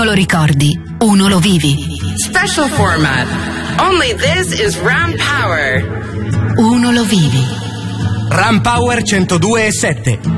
lo ricordi, uno lo vivi. Special format. Only this is Ram Power. Uno lo vivi. Ram Power 102.7.